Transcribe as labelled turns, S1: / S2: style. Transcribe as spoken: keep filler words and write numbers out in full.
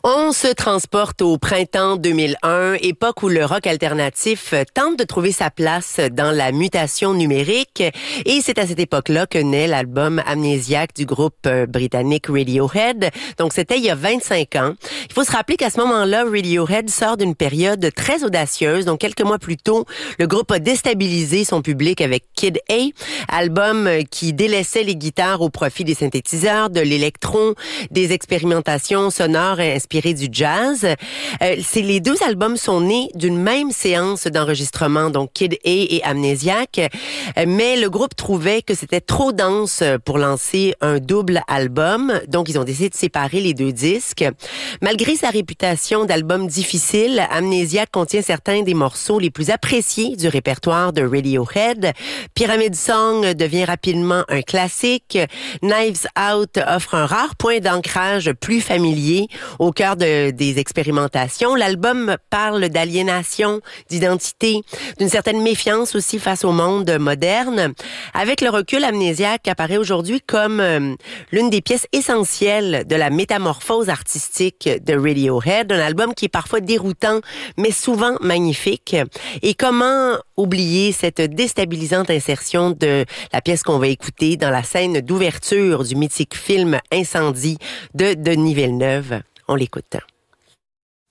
S1: On se transporte au printemps deux mille un, époque où le rock alternatif tente de trouver sa place dans la mutation numérique. Et c'est à cette époque-là que naît l'album Amnésiaque du groupe britannique Radiohead. Donc c'était il y a vingt-cinq ans. Il faut se rappeler qu'à ce moment-là, Radiohead sort d'une période très audacieuse. Donc quelques mois plus tôt, le groupe a déstabilisé son public avec Kid A, album qui délaissait les guitares au profit des synthétiseurs, de l'électron, des expérimentations sonores inspirées du jazz. Euh, c'est les deux albums sont nés d'une même séance d'enregistrement, donc Kid A et Amnésiaque, euh, mais le groupe trouvait que c'était trop dense pour lancer un double album, donc ils ont décidé de séparer les deux disques. Malgré sa réputation d'album difficile, Amnésiaque contient certains des morceaux les plus appréciés du répertoire de Radiohead. Pyramid Song devient rapidement un classique. Knives Out offre un rare point d'ancrage plus familier au cœur de, des expérimentations. L'album parle d'aliénation, d'identité, d'une certaine méfiance aussi face au monde moderne. Avec le recul, Amnésiaque apparaît aujourd'hui comme euh, l'une des pièces essentielles de la métamorphose artistique de Radiohead, un album qui est parfois déroutant, mais souvent magnifique. Et comment oublier cette déstabilisante insertion de la pièce qu'on va écouter dans la scène d'ouverture du mythique film Incendie de Denis Villeneuve? On l'écoute.